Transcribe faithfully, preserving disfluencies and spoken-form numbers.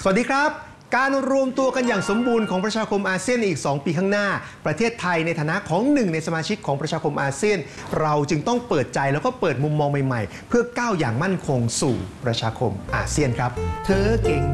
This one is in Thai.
สวัสดีครับการรวมตัวกันอย่างสมบูรณ์ของประชาคมอาเซียนในอีกสองปีข้างหน้าประเทศไทยในฐานะของหนึ่งในสมาชิกของประชาคมอาเซียนเราจึงต้องเปิดใจแล้วก็เปิดมุมมองใหม่ๆเพื่อก้าวอย่างมั่นคงสู่ประชาคมอาเซียนครับเธอเก่ง